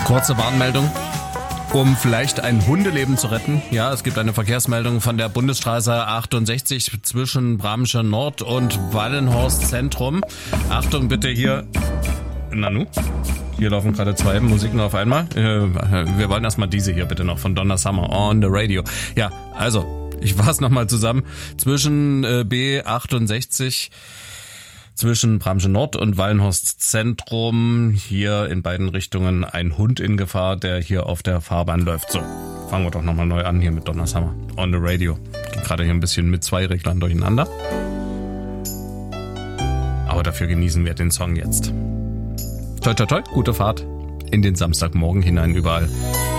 Kurze Warnmeldung, um vielleicht ein Hundeleben zu retten. Ja, es gibt eine Verkehrsmeldung von der Bundesstraße 68 zwischen Bramsche Nord und Wallenhorst Zentrum. Achtung bitte hier. Nanu? Hier laufen gerade zwei Musiken auf einmal. Wir wollen erstmal diese hier bitte noch von Donna Summer on the Radio. Ja, also, ich fasse nochmal zusammen. Zwischen B68 zwischen Bramsche Nord und Wallenhorst Zentrum, hier in beiden Richtungen ein Hund in Gefahr, der hier auf der Fahrbahn läuft. So, fangen wir doch nochmal neu an hier mit Donna Summer on the Radio. Geht gerade hier ein bisschen mit zwei Reglern durcheinander. Aber dafür genießen wir den Song jetzt. Toi, toi, toi, gute Fahrt in den Samstagmorgen hinein überall.